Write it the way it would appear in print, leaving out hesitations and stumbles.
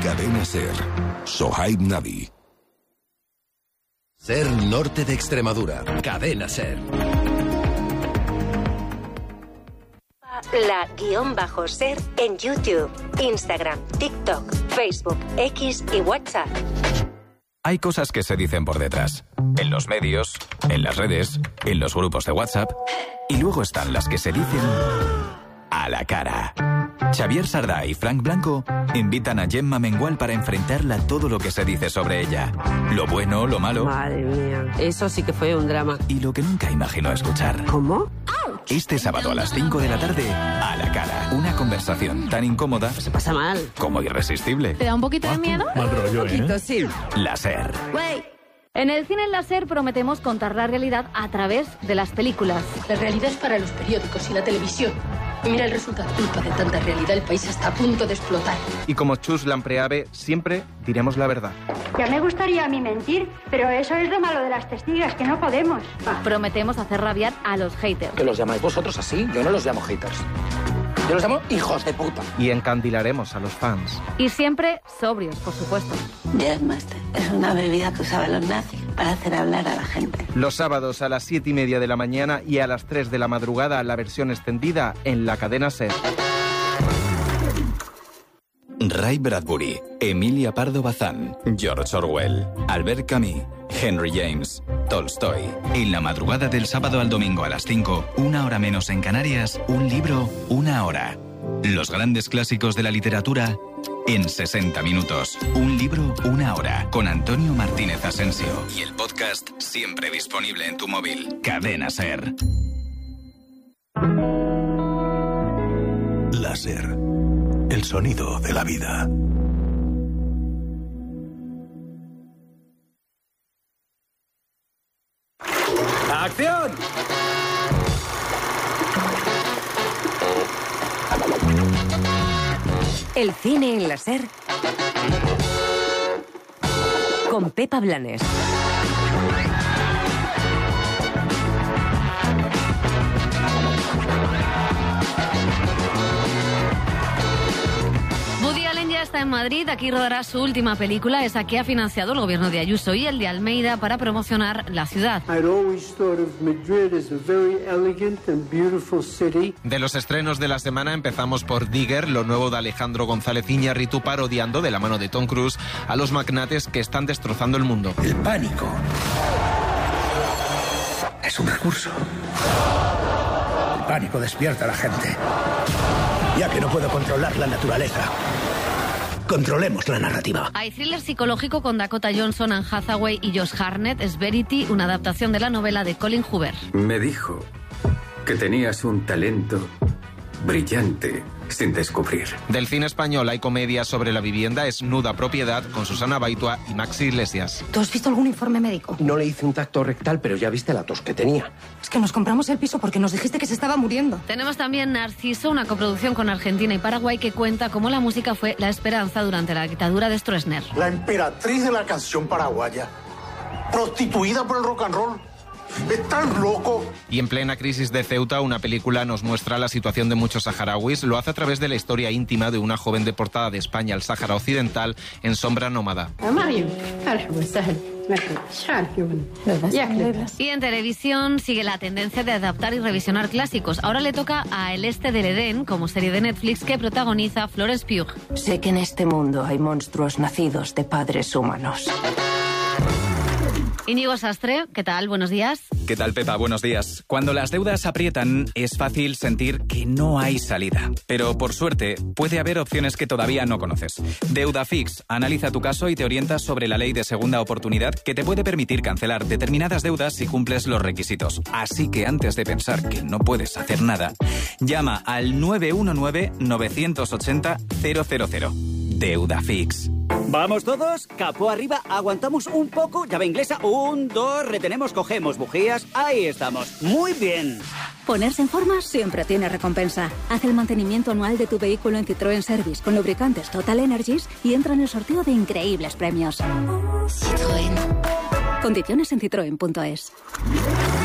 Cadena Ser. Sohaib Navi. Ser Norte de Extremadura. Cadena Ser. La_Ser en YouTube, Instagram, TikTok, Facebook, X y WhatsApp. Hay cosas que se dicen por detrás, en los medios, en las redes, en los grupos de WhatsApp, y luego están las que se dicen a la cara. Xavier Sardá y Frank Blanco invitan a Gemma Mengual para enfrentarla a todo lo que se dice sobre ella. Lo bueno, lo malo. Madre mía, eso sí que fue un drama. Y lo que nunca imaginó escuchar. ¿Cómo? Este sábado a las 5 de la tarde, a la cara. Una conversación tan incómoda... Se pasa mal. ...como irresistible. ¿Te da un poquito de miedo? Mal rollo, Un poquito, sí. La Ser. En el cine La Ser prometemos contar la realidad a través de las películas. La realidad es para los periódicos y la televisión. Y mira el resultado. Culpa de tanta realidad, el país está a punto de explotar. Y como Chus Lampreave, siempre diremos la verdad. Ya me gustaría a mí mentir, pero eso es lo malo de las testigas, que no podemos. Prometemos hacer rabiar a los haters. ¿Que los llamáis vosotros así? Yo no los llamo haters. Yo los llamo hijos de puta. Y encandilaremos a los fans. Y siempre sobrios, por supuesto. Jazzmaster es una bebida que usaban los nazis para hacer hablar a la gente. Los sábados a las 7:30 de la mañana y a las 3 de la madrugada la versión extendida en la Cadena Ser. Ray Bradbury, Emilia Pardo Bazán, George Orwell, Albert Camus, Henry James, Tolstoy. En la madrugada del sábado al domingo a las 5, 1 hora menos en Canarias, un libro, 1 hora. Los grandes clásicos de la literatura en 60 minutos. Un libro, 1 hora. Con Antonio Martínez Asensio. Y el podcast siempre disponible en tu móvil. Cadena Ser. La Ser. El sonido de la vida. ¡Acción! El cine en La Ser con Pepa Blanes. Woody Allen ya está en Madrid, aquí rodará su última película, esa que ha financiado el gobierno de Ayuso y el de Almeida para promocionar la ciudad. De los estrenos de la semana empezamos por Digger, lo nuevo de Alejandro González Iñárritu, parodiando de la mano de Tom Cruise a los magnates que están destrozando el mundo. El pánico es un recurso. El pánico despierta a la gente. Ya que no puedo controlar la naturaleza, controlemos la narrativa. Hay thriller psicológico con Dakota Johnson, Anne Hathaway y Josh Hartnett. Es Verity, una adaptación de la novela de Colin Hoover. Me dijo que tenías un talento brillante sin descubrir. Del cine español hay comedia sobre la vivienda, es Nuda Propiedad, con Susana Baitua y Maxi Iglesias. ¿Tú has visto algún informe médico? No le hice un tacto rectal, pero ya viste la tos que tenía. Es que nos compramos el piso porque nos dijiste que se estaba muriendo. Tenemos también Narciso, una coproducción con Argentina y Paraguay que cuenta cómo la música fue la esperanza durante la dictadura de Stroessner. La emperatriz de la canción paraguaya, prostituida por el rock and roll. ¡Es tan loco! Y en plena crisis de Ceuta, una película nos muestra la situación de muchos saharauis. Lo hace a través de la historia íntima de una joven deportada de España al Sáhara Occidental en sombra nómada. Y en televisión sigue la tendencia de adaptar y revisionar clásicos. Ahora le toca a El Este del Edén, como serie de Netflix que protagoniza Florence Pugh. Sé que en este mundo hay monstruos nacidos de padres humanos. Íñigo Sastre, ¿qué tal? Buenos días. ¿Qué tal, Pepa? Buenos días. Cuando las deudas aprietan, es fácil sentir que no hay salida. Pero, por suerte, puede haber opciones que todavía no conoces. Deudafix analiza tu caso y te orienta sobre la ley de segunda oportunidad que te puede permitir cancelar determinadas deudas si cumples los requisitos. Así que antes de pensar que no puedes hacer nada, llama al 919-980-000. Deudafix. ¿Vamos todos? Capó arriba, aguantamos un poco, llave inglesa, 1, 2, retenemos, cogemos bujías, ahí estamos, muy bien. Ponerse en forma siempre tiene recompensa. Haz el mantenimiento anual de tu vehículo en Citroën Service con lubricantes Total Energies y entra en el sorteo de increíbles premios. Citroën. Condiciones en citroen.es.